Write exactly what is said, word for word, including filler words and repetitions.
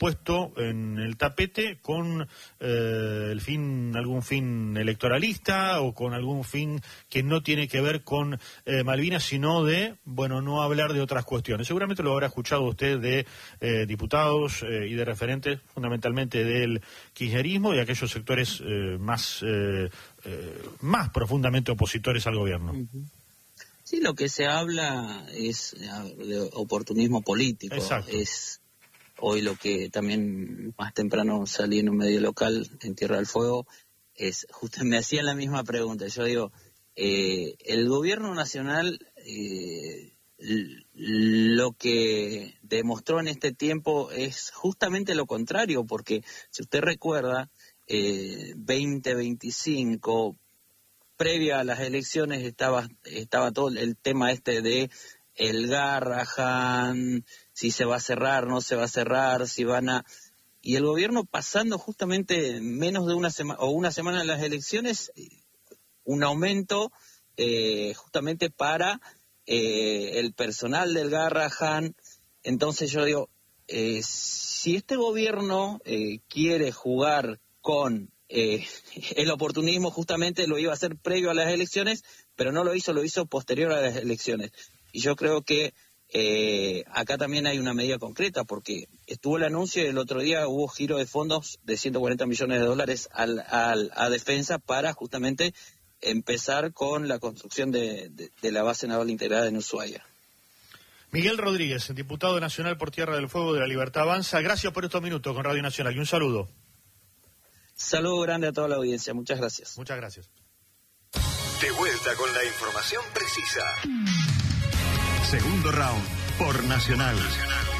puesto en el tapete con eh, el fin, algún fin electoralista o con algún fin que no tiene que ver con eh, Malvinas, sino de, bueno, no hablar de otras cuestiones. Seguramente lo habrá escuchado usted de eh, diputados eh, y de referentes, fundamentalmente del kirchnerismo y de aquellos sectores eh, más, eh, eh, más profundamente opositores al gobierno. Uh-huh. Sí, lo que se habla es de oportunismo político. Exacto. Es hoy lo que también más temprano salí en un medio local en Tierra del Fuego, es justo me hacían la misma pregunta. Yo digo, eh, el gobierno nacional eh, lo que demostró en este tiempo es justamente lo contrario, porque si usted recuerda, eh, veinte veinticinco, previa a las elecciones estaba estaba todo el tema este de el Garrahan, si se va a cerrar, no se va a cerrar, si van a... Y el gobierno pasando justamente menos de una semana o una semana de las elecciones, un aumento eh, justamente para eh, el personal del Garrahan. Entonces yo digo, eh, si este gobierno eh, quiere jugar con Eh, el oportunismo, justamente lo iba a hacer previo a las elecciones, pero no lo hizo, lo hizo posterior a las elecciones. Y yo creo que eh, acá también hay una medida concreta, porque estuvo el anuncio y el otro día hubo giro de fondos de ciento cuarenta millones de dólares al, al, a defensa para justamente empezar con la construcción de, de, de la base naval integrada en Ushuaia. Miguel Rodríguez, diputado nacional por Tierra del Fuego de la Libertad Avanza, gracias por estos minutos con Radio Nacional y un saludo. Saludo grande a toda la audiencia, muchas gracias. Muchas gracias. De vuelta con la información precisa. Segundo round por Nacional. Nacional.